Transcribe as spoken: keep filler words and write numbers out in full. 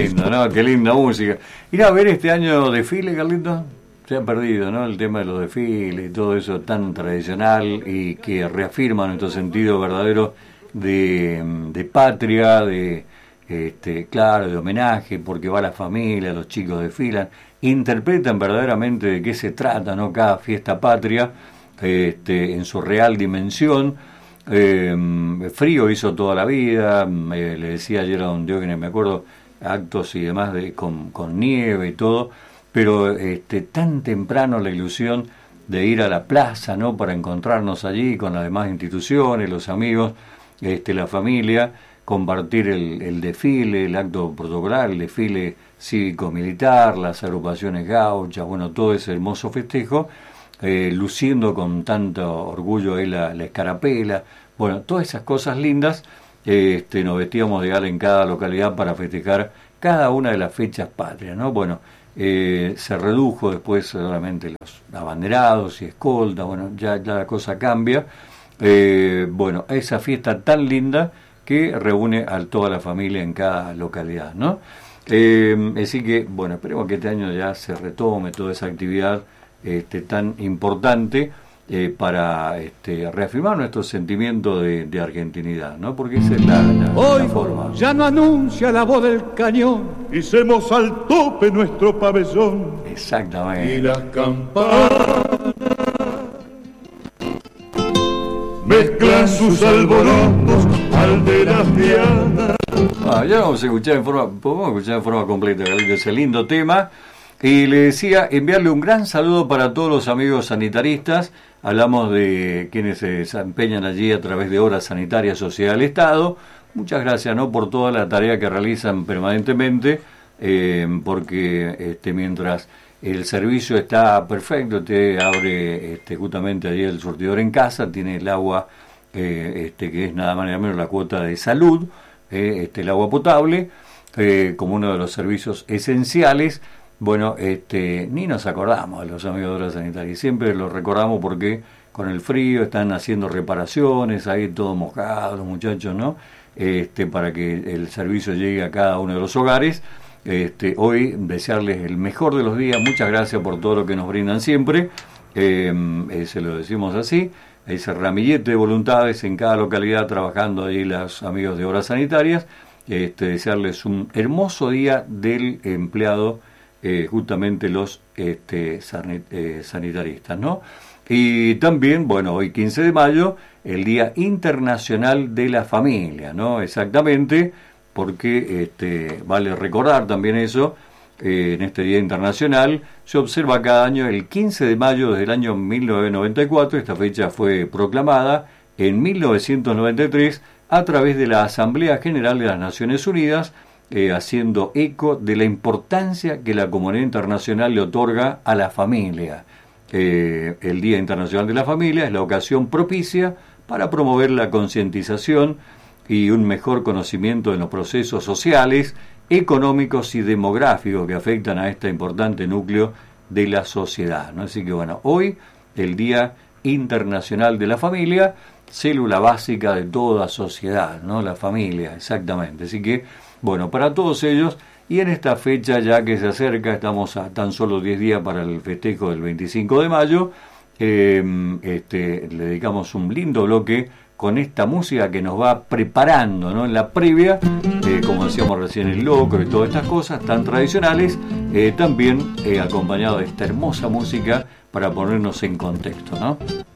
lindo, ¿no? Qué linda música. Ir a ver este año desfile, Carlitos. Se ha perdido, ¿no? El tema de los desfiles y todo eso tan tradicional y que reafirma nuestro sentido verdadero de, de patria, de, este, claro, de homenaje, porque va la familia, los chicos desfilan, interpretan verdaderamente de qué se trata, ¿no? Cada fiesta patria, este, en su real dimensión. Eh, frío hizo toda la vida, eh, le decía ayer a don Diógenes, me acuerdo, actos y demás de, con, con nieve y todo, pero este, tan temprano la ilusión de ir a la plaza, ¿no? Para encontrarnos allí con las demás instituciones, los amigos, este, la familia, compartir el, el desfile, el acto protocolar, el desfile cívico-militar, las agrupaciones gauchas, bueno, todo ese hermoso festejo, eh, luciendo con tanto orgullo ahí la, la escarapela, bueno, todas esas cosas lindas, eh, este, nos vestíamos de gala en cada localidad para festejar cada una de las fechas patrias, ¿no? Bueno, eh, se redujo después solamente los abanderados y escoltas, bueno, ya, ya la cosa cambia, eh, bueno, esa fiesta tan linda que reúne a toda la familia en cada localidad, ¿no? Eh, así que, bueno, esperemos que este año ya se retome toda esa actividad este, tan importante eh, para este, reafirmar nuestro sentimiento de, de argentinidad, ¿no? Porque esa es la, la, Hoy la forma. Ya no anuncia la voz del cañón, hicimos al tope nuestro pabellón. Exactamente. Y las campanas mezclan sus alborotos al de las dianas. Ah, ya vamos a escuchar en forma, podemos escuchar en forma completa, Carlitos, ese lindo tema. Y le decía, enviarle un gran saludo para todos los amigos sanitaristas. Hablamos de quienes se desempeñan allí a través de Obras Sanitarias Sociedad del Estado. Muchas gracias, ¿no? Por toda la tarea que realizan permanentemente, eh, porque este, mientras el servicio está perfecto, usted abre este, justamente allí el surtidor en casa, tiene el agua, eh, este, que es nada más ni nada menos la cuota de salud, eh, este, el agua potable, eh, como uno de los servicios esenciales. Bueno, este, ni nos acordamos de los amigos de Obras Sanitarias, siempre los recordamos porque con el frío están haciendo reparaciones, ahí todo mojado, los muchachos, ¿no? Este, para que el servicio llegue a cada uno de los hogares. Este, hoy desearles el mejor de los días, muchas gracias por todo lo que nos brindan siempre, eh, eh, se lo decimos así, ese ramillete de voluntades en cada localidad trabajando ahí los amigos de Obras Sanitarias, este, desearles un hermoso día del empleado, eh, justamente los este, sanit- eh, sanitaristas, ¿no? Y también, bueno, hoy quince de mayo, el Día Internacional de la Familia, ¿no? Exactamente, porque este, vale recordar también eso, eh, en este Día Internacional se observa cada año el quince de mayo desde el año mil novecientos noventa y cuatro, esta fecha fue proclamada en mil novecientos noventa y tres a través de la Asamblea General de las Naciones Unidas, eh, haciendo eco de la importancia que la comunidad internacional le otorga a la familia. Eh, el Día Internacional de la Familia es la ocasión propicia para promover la concientización y un mejor conocimiento de los procesos sociales, económicos y demográficos que afectan a este importante núcleo de la sociedad, ¿no? Así que bueno, hoy el Día Internacional de la Familia, célula básica de toda sociedad, ¿no? La familia, exactamente. Así que, bueno, para todos ellos, y en esta fecha ya que se acerca, estamos a tan solo diez días para el festejo del veinticinco de mayo, eh, este, le dedicamos un lindo bloque con esta música que nos va preparando, ¿no? En la previa, eh, como decíamos recién, el locro y todas estas cosas tan tradicionales, eh, también eh, acompañado de esta hermosa música para ponernos en contexto, ¿no?